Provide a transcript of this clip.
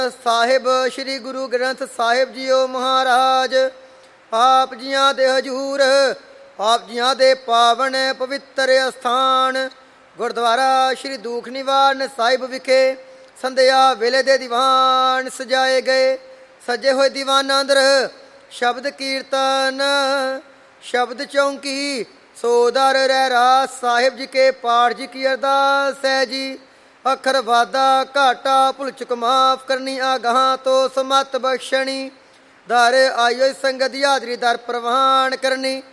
ਸਾਹਿਬ ਸ੍ਰੀ Guru Granth Sahib JIO ਮਹਾਰਾਜ, ਆਪ ਜੀਆਂ ਦੇ ਹਜੂਰ, ਆਪ ਜੀਆਂ ਦੇ ਪਾਵਨ ਪਵਿੱਤਰ ਅਸਥਾਨ ਗੁਰਦੁਆਰਾ ਸ੍ਰੀ ਦੂਖ ਨਿਵਾਰਨ ਸਾਹਿਬ ਵਿਖੇ ਸੰਧਿਆ ਵੇਲੇ ਦੇ ਦੀਵਾਨ ਸਜਾਏ ਗਏ। ਸਜੇ ਹੋਏ ਦੀਵਾਨਾਂ ਅੰਦਰ ਸ਼ਬਦ ਕੀਰਤਨ, ਸ਼ਬਦ ਚੌਂਕੀ, ਸੋਦਰ ਰਹਿਰਾਸ ਸਾਹਿਬ ਜੀ ਕੇ ਪਾਠ ਜੀ ਕੀ ਅਰਦਾਸ ਹੈ ਜੀ। ਅੱਖਰ ਵਾਧਾ ਘਾਟਾ ਭੁੱਲ ਚੁੱਕ ਮਾਫ ਕਰਨੀ, ਆਗਾਹਾਂ ਤੋਂ ਸਮਤ ਬਖਸ਼ਣੀ, ਦਰ ਆਇਓ ਸੰਗਤ ਦੀ ਹਾਜ਼ਰੀ ਦਰ ਪ੍ਰਵਾਨ ਕਰਨੀ।